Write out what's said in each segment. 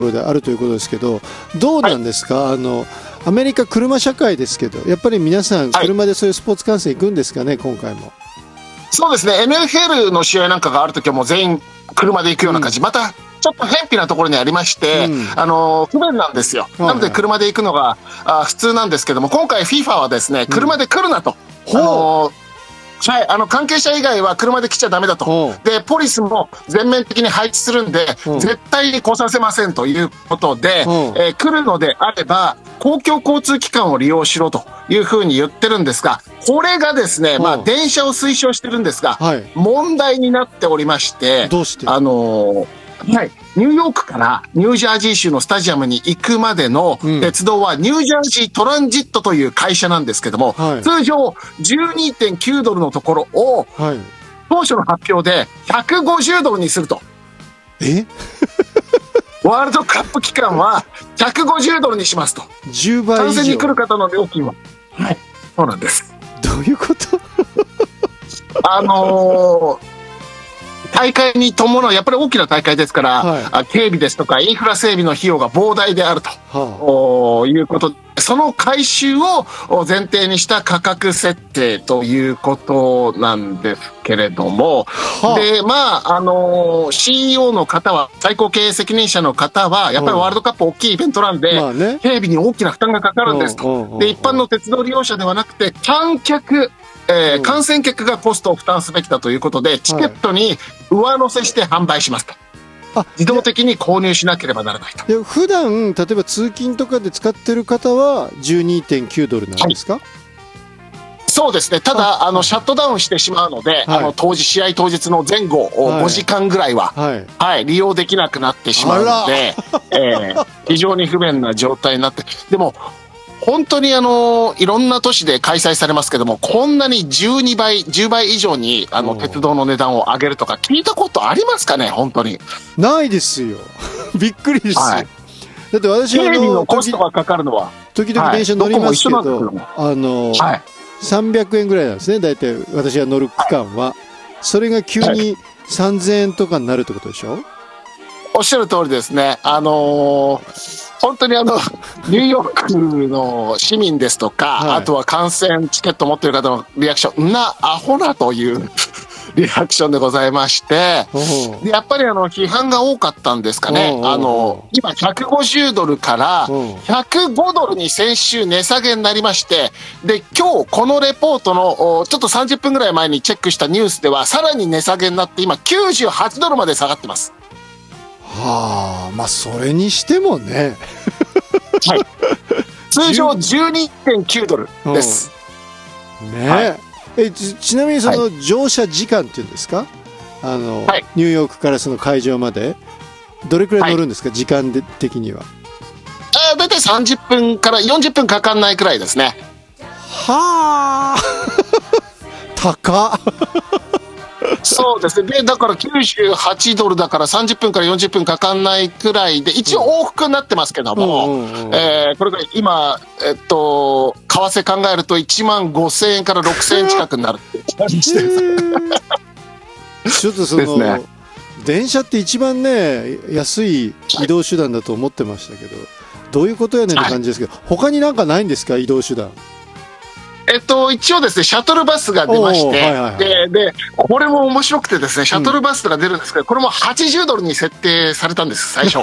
ろであるということですけど、どうなんですか、アメリカ車社会ですけど、やっぱり皆さん車でそういうスポーツ観戦行くんですかね、今回も。 そうですね、NFL の試合なんかがあるときはもう全員車で行くような感じ、またちょっと偏僻なところにありまして、不便なんですよ。なので車で行くのが普通なんですけども、今回 FIFA はですね、車で来るなと。はい、関係者以外は車で来ちゃダメだと。で、ポリスも全面的に配置するんで、絶対に来させませんということで、来るのであれば、公共交通機関を利用しろというふうに言ってるんですが、これがですね、電車を推奨してるんですが、問題になっておりまして、 どうして？ はい、ニューヨークからニュージャージー州のスタジアムに行くまでの鉄道はニュージャージートランジットという会社なんですけども、通常 12.9 ドルのところを、当初の発表で150ドルにすると。ワールドカップ期間は150ドルにしますと。 10倍以上。 観戦に来る方の料金は。はい、そうなんです。 どういうこと？ 大会に伴う、やっぱり大きな大会ですから、警備ですとかインフラ整備の費用が膨大であると、いうことで、その回収を前提にした価格設定ということなんですけれども、で、CEO の方は、最高経営責任者の方は、やっぱりワールドカップ大きいイベントなんで、警備に大きな負担がかかるんですと。で、一般の鉄道利用者ではなくて、観客、観戦客がコストを負担すべきだということで、チケットに上乗せして販売しますと。自動的に購入しなければならないと。 普段例えば通勤とかで使ってる方は 12.9 ドルなんですか？ そうですね。ただシャットダウンしてしまうので、試合当日の前後5時間ぐらいは、利用できなくなってしまうので、非常に不便な状態になって、でも本当にいろんな都市で開催されますけども、こんなに12倍、10倍以上に鉄道の値段を上げるとか聞いたことありますかね、本当に。 ないですよ。びっくりですよ。だって私警備のコストがかかるのは。 時々電車乗りますけど、300円ぐらいなんですね、大体私が乗る区間は。それが急に3000円とかになるってことでしょ？ おっしゃる通りですね。本当にニューヨークの市民ですとか、あとは観戦チケットを持っている方のリアクション、アホなというリアクションでございまして、でやっぱり批判が多かったんですかね。今150ドルから105ドルに先週値下げになりまして、で、今日このレポートのちょっと30分ぐらい前にチェックしたニュースでは、さらに値下げになって今98ドルまで下がってます。 それにしてもね。 通常 12.9 ドルです。 ちなみにその乗車時間っていうんですか、ニューヨークからその会場までどれくらい乗るんですか、時間的には。 だいたい30分から40分かかんないくらいですね。 高っ。 そうですね。で、だから98ドルだから30分から40分かかんないくらいで、一応往復になってますけども、これが今、為替考えると1万5000円から6000円近くになるって感じです。 ちょっと電車って一番ね、安い移動手段だと思ってましたけど、どういうことやねんって感じですけど、他になんかないんですか、移動手段。 一応ですね、シャトルバスが出まして、で、これも面白くてですね、シャトルバスが出るんですけど、これも80ドルに設定されたんです、最初。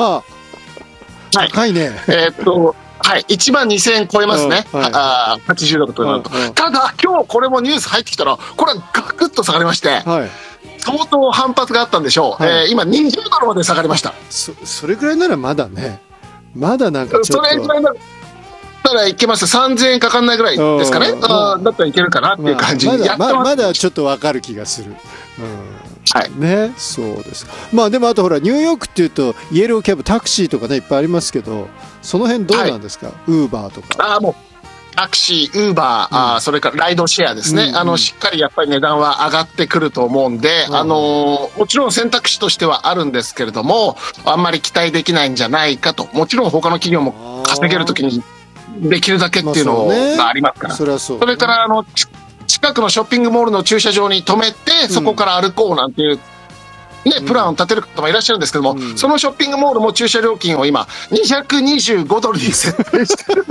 高いね。 1万2000円超えますね。80ドルとなると。ただ、今日これもニュース入ってきたら、これはガクッと下がりまして、相当反発があったんでしょう。今20ドルまで下がりました。 それぐらいならまだね、まだなんかちょっと。 それぐらいならだったらいけます。3000円かかんないぐらいですかね。だったらいけるかなっていう感じ。 まだちょっとわかる気がする。ね、そうですか。でもあとほら、ニューヨークっていうとイエローキャブ、タクシーとかね、いっぱいありますけど、その辺どうなんですか、ウーバーとか。 もうタクシー、ウーバー、それからライドシェアですね。しっかりやっぱり値段は上がってくると思うんで、もちろん選択肢としてはあるんですけれども、あんまり期待できないんじゃないかと。もちろん他の企業も稼げるときにできるだけっていうのがありますから。それから近くのショッピングモールの駐車場に止めて、そこから歩こうなんていうね、プランを立てる方もいらっしゃるんですけども、そのショッピングモールも駐車料金を今225ドルに設定してる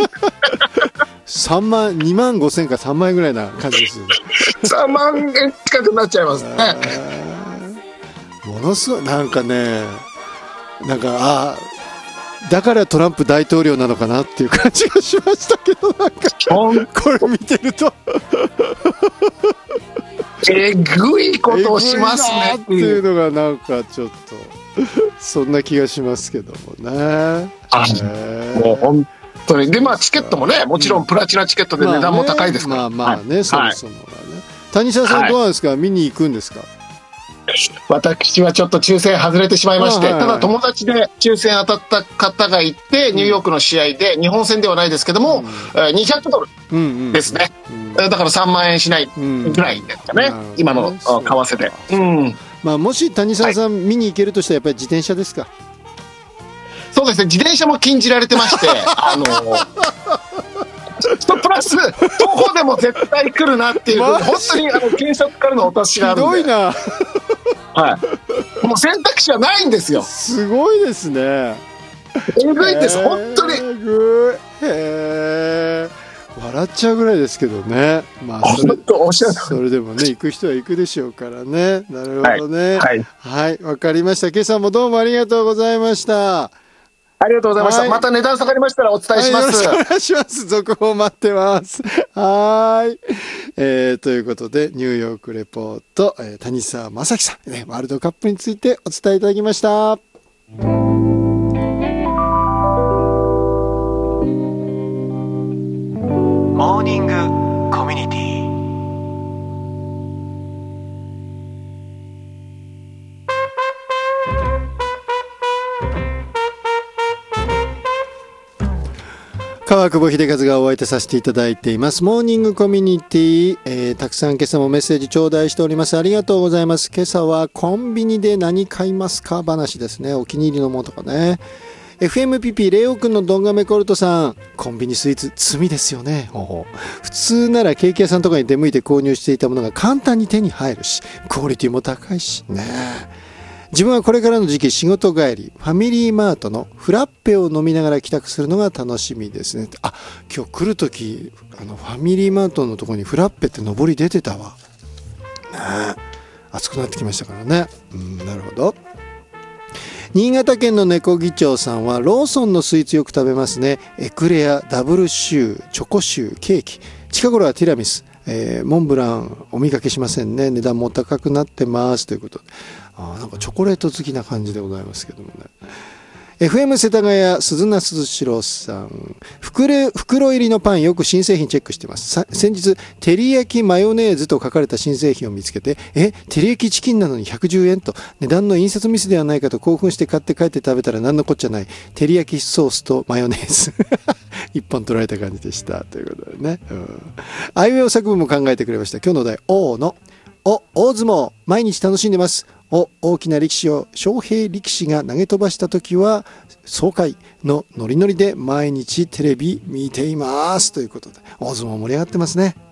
2万5千か3万円ぐらいな感じですよね。 3万円近くなっちゃいますね。 ものすごいなんかね、なんかだからトランプ大統領なのかなっていう感じがしましたけど、なんかこれ見てるとえぐいことをしますねっていうのがなんかちょっとそんな気がしますけどもね。 もう本当にで、まあチケットもね、もちろんプラチナチケットで値段も高いですから、 まあね、そもそもはね。谷沢さんどうなんですか、見に行くんですか？ 私はちょっと抽選外れてしまいまして、ただ友達で抽選当たった方がいて、ニューヨークの試合で、日本戦ではないですけども、200ドルですね。だから3万円しないぐらいですかね、今の為替で。 まあ、もし谷沢さん見に行けるとしたらやっぱり自転車ですか？ そうですね、自転車も禁じられてましてプラス徒歩でも絶対来るなっていう、本当に警察からのお達しがあるんで、 ひどいなはい、もう選択肢はないんですよ。 すごいですね。 えぐいんです、本当に。 笑っちゃうぐらいですけどね。まあそれでもね、行く人は行くでしょうからね。なるほどね。はい、わかりました。今朝もどうもありがとうございました。 ありがとうございました。また値段下がりましたらお伝えします。 よろしくお願いします。続報待ってます。はい。ということで、ニューヨークレポート、谷沢正樹さん、ワールドカップについてお伝えいただきました。モーニングコミュニティ。川久保秀和がお相手させていただいていますモーニングコミュニティ、たくさん今朝もメッセージ頂戴しております。ありがとうございます。今朝はコンビニで何買いますか話ですね。お気に入りのものとかね。FMPP レオ君のドンガメコルトさん、コンビニスイーツ罪ですよね。普通ならケーキ屋さんとかに出向いて購入していたものが簡単に手に入るし、クオリティも高いしね。自分はこれからの時期仕事帰りファミリーマートのフラッペを飲みながら帰宅するのが楽しみですね。今日来るときファミリーマートのところにフラッペって上り出てたわね。暑くなってきましたからね。なるほど。新潟県の猫議長さんはローソンのスイーツよく食べますね。エクレア、ダブルシュー、チョコシュー、ケーキ、近頃はティラミス、モンブランお見かけしませんね。値段も高くなってますということで、なんかチョコレート好きな感じでございますけどもね。FM 世田谷鈴名鈴代さん、袋入りのパンよく新製品チェックしてます。先日照り焼きマヨネーズと書かれた新製品を見つけて、照り焼きチキンなのに110円と値段の印刷ミスではないかと興奮して買って帰って食べたら何のこっちゃない照り焼きソースとマヨネーズ一本取られた感じでしたということでね。あいうえお作文も考えてくれました。今日の題大相撲毎日楽しんでます。大きな力士を翔平力士が投げ飛ばした時は爽快のノリノリで毎日テレビ見ていますということで、大相撲盛り上がってますね。